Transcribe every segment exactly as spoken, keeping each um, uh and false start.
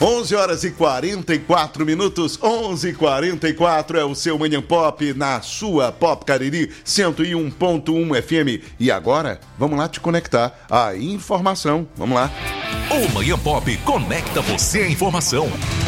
onze horas e quarenta e quatro minutos, onze e quarenta e quatro é o seu Manhã Pop na sua Pop Cariri cento e um ponto um F M. E agora, vamos lá te conectar à informação. Vamos lá. O Manhã Pop conecta você à informação.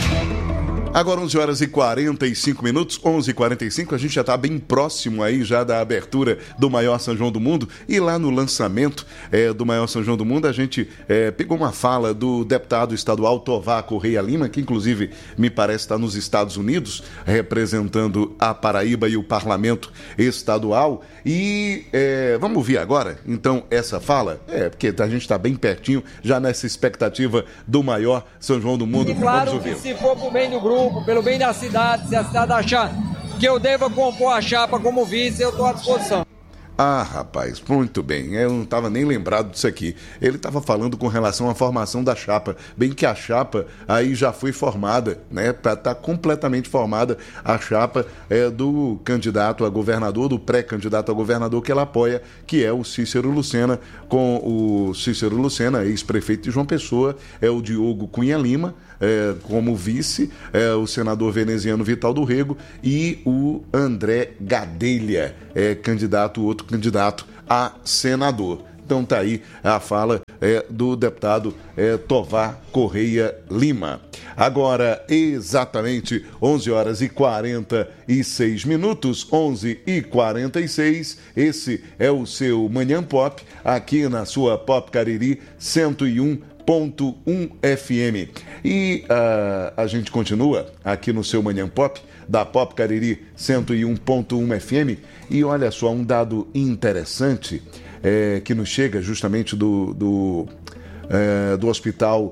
Agora onze horas e quarenta e cinco minutos, onze e quarenta e cinco, a gente já está bem próximo aí já da abertura do maior São João do Mundo, e lá no lançamento é, do maior São João do Mundo a gente é, pegou uma fala do deputado estadual Tovar Correia Lima, que inclusive me parece estar nos Estados Unidos, representando a Paraíba e o parlamento estadual, e é, vamos ouvir agora então essa fala, é, porque a gente está bem pertinho já nessa expectativa do maior São João do Mundo. E claro que se for pro bem do grupo, pelo bem da cidade, se a cidade achar que eu deva compor a chapa como vice, eu estou à disposição. Ah, rapaz, muito bem, eu não estava nem lembrado disso aqui. Ele estava falando com relação à formação da chapa, bem que a chapa aí já foi formada, né? Está completamente formada a chapa é, do candidato a governador, do pré-candidato a governador que ela apoia, que é o Cícero Lucena, com o Cícero Lucena, ex-prefeito de João Pessoa, é o Diogo Cunha Lima, É, como vice, é, o senador veneziano Vital do Rego e o André Gadelha, é, candidato, outro candidato a senador. Então tá aí a fala é, do deputado é, Tovar Correia Lima. Agora, exatamente onze horas e quarenta e seis minutos, onze e quarenta e seis, esse é o seu Manhã Pop, aqui na sua Pop Cariri cento e um ponto um F M. E uh, a gente continua aqui no seu Manhã Pop, da Pop Cariri cento e um ponto um F M, e olha só, um dado interessante é, que nos chega justamente do, do, é, do hospital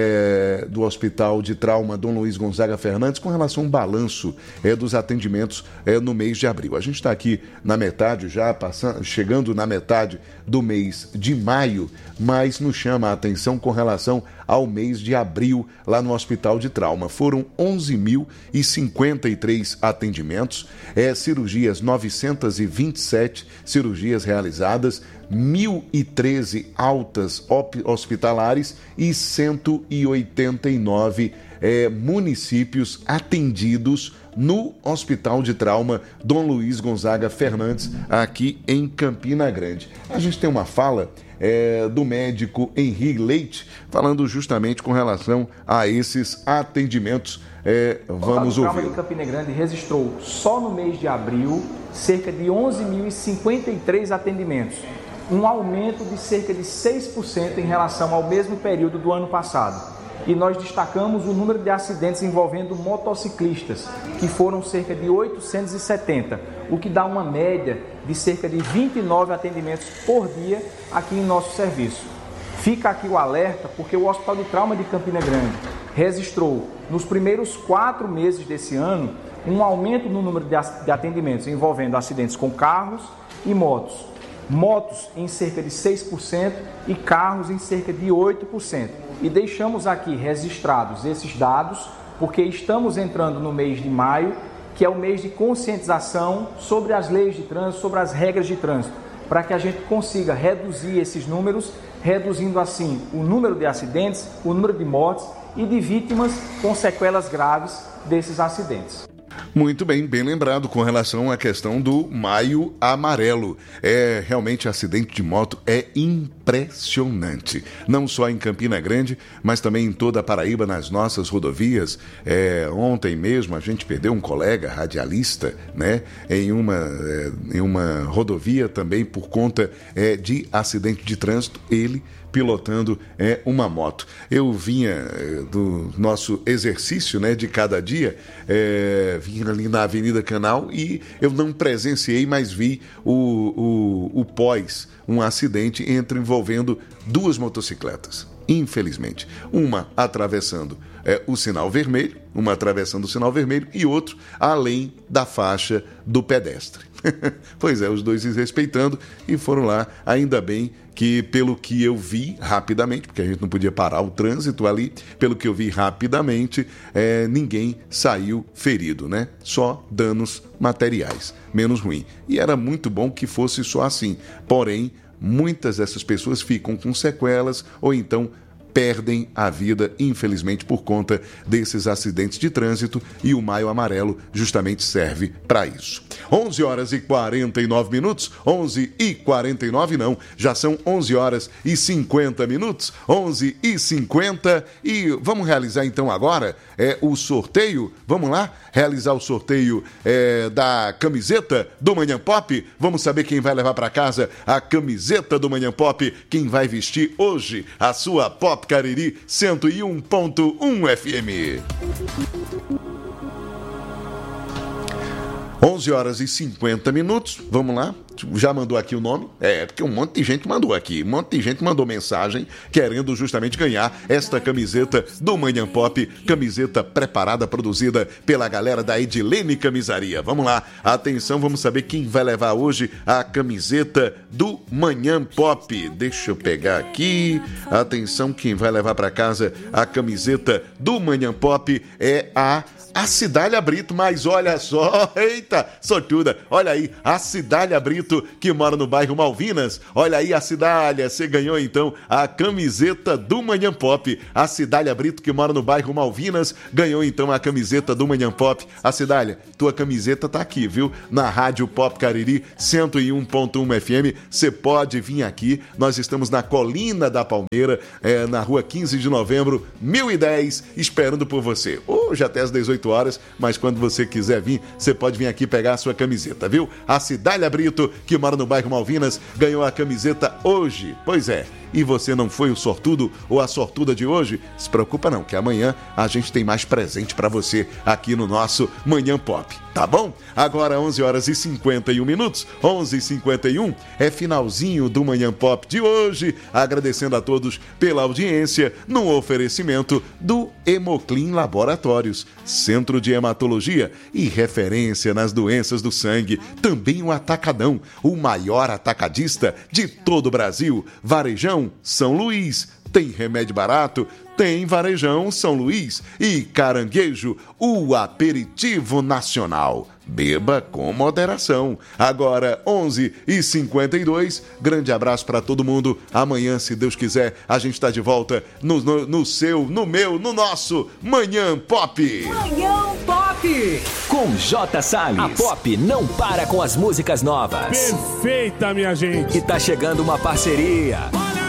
É, do Hospital de Trauma Dom Luiz Gonzaga Fernandes com relação ao balanço é, dos atendimentos é, no mês de abril. A gente está aqui na metade, já passando, chegando na metade do mês de maio, mas nos chama a atenção com relação ao mês de abril lá no Hospital de Trauma. Foram onze mil e cinquenta e três atendimentos, é, cirurgias, novecentas e vinte e sete cirurgias realizadas, mil e treze altas hospitalares e cento e oitenta e nove é, municípios atendidos no Hospital de Trauma Dom Luiz Gonzaga Fernandes, aqui em Campina Grande. A gente tem uma fala é, do médico Henri Leite, falando justamente com relação a esses atendimentos. É, vamos ouvir. O Trauma de Campina Grande registrou só no mês de abril cerca de onze mil e cinquenta e três atendimentos, um aumento de cerca de seis por cento em relação ao mesmo período do ano passado. E nós destacamos o número de acidentes envolvendo motociclistas, que foram cerca de oitocentos e setenta, o que dá uma média de cerca de vinte e nove atendimentos por dia aqui em nosso serviço. Fica aqui o alerta, porque o Hospital de Trauma de Campina Grande registrou, nos primeiros quatro meses desse ano, um aumento no número de atendimentos envolvendo acidentes com carros e motos. Motos em cerca de seis por cento e carros em cerca de oito por cento. E deixamos aqui registrados esses dados porque estamos entrando no mês de maio, que é o mês de conscientização sobre as leis de trânsito, sobre as regras de trânsito, para que a gente consiga reduzir esses números, reduzindo assim o número de acidentes, o número de mortes e de vítimas com sequelas graves desses acidentes. Muito bem, bem lembrado com relação à questão do Maio Amarelo. É, realmente, acidente de moto é impressionante. Não só em Campina Grande, mas também em toda a Paraíba, nas nossas rodovias. É, ontem mesmo a gente perdeu um colega radialista, né, em uma, é, em uma rodovia também por conta é, de acidente de trânsito. Ele pilotando é, uma moto. Eu vinha é, do nosso exercício, né, de cada dia, é, vinha ali na Avenida Canal e eu não presenciei, mas vi o, o, o pós, um acidente entre envolvendo duas motocicletas, infelizmente. Uma atravessando é, o sinal vermelho, uma atravessando o sinal vermelho e outro além da faixa do pedestre. Pois é, os dois se respeitando e foram lá, ainda bem que pelo que eu vi rapidamente, porque a gente não podia parar o trânsito ali, pelo que eu vi rapidamente, é, ninguém saiu ferido, né? Só danos materiais, menos ruim. E era muito bom que fosse só assim, porém, muitas dessas pessoas ficam com sequelas ou então perdem a vida, infelizmente, por conta desses acidentes de trânsito, e o Maio Amarelo justamente serve para isso. onze horas e quarenta e nove minutos, onze e quarenta e nove não, já são onze horas e cinquenta minutos, onze e cinquenta, e vamos realizar então agora é, o sorteio, vamos lá, realizar o sorteio é, da camiseta do Manhã Pop, vamos saber quem vai levar para casa a camiseta do Manhã Pop, quem vai vestir hoje a sua Pop Cariri cento e um ponto um F M. onze horas e cinquenta minutos, vamos lá, já mandou aqui o nome? É, porque um monte de gente mandou aqui, um monte de gente mandou mensagem querendo justamente ganhar esta camiseta do Manhã Pop, camiseta preparada, produzida pela galera da Edilene Camisaria. Vamos lá, atenção, vamos saber quem vai levar hoje a camiseta do Manhã Pop. Deixa eu pegar aqui, atenção, quem vai levar para casa a camiseta do Manhã Pop é a A Cidália Brito, mas olha só, eita, sortuda, olha aí, a Cidália Brito, que mora no bairro Malvinas, olha aí a Cidália, você ganhou então a camiseta do Manhã Pop, a Cidália Brito, que mora no bairro Malvinas, ganhou então a camiseta do Manhã Pop. A Cidália, tua camiseta tá aqui, viu, na Rádio Pop Cariri cento e um ponto um F M, você pode vir aqui, nós estamos na Colina da Palmeira, é, na rua quinze de novembro, mil e dez, esperando por você, hoje até às dezoito horas, mas quando você quiser vir, você pode vir aqui pegar a sua camiseta, viu? A Cidália Brito, que mora no bairro Malvinas, ganhou a camiseta hoje. Pois é, e você não foi o sortudo ou a sortuda de hoje? Se preocupa não, que amanhã a gente tem mais presente para você aqui no nosso Manhã Pop, tá bom? Agora onze horas e cinquenta e um minutos, onze e cinquenta e um, é finalzinho do Manhã Pop de hoje, agradecendo a todos pela audiência, no oferecimento do Hemoclin Laboratórios, Centro de Hematologia e referência nas doenças do sangue, também o Atacadão, o maior atacadista de todo o Brasil, Varejão São Luís, tem remédio barato, tem Varejão São Luís e Caranguejo, o aperitivo nacional. Beba com moderação. Agora, onze e cinquenta e dois, grande abraço para todo mundo. Amanhã, se Deus quiser, a gente está de volta no, no, no seu, no meu, no nosso Manhã Pop. Manhã Pop! Com J Salles. A Pop não para com as músicas novas. Perfeita, minha gente. E tá chegando uma parceria.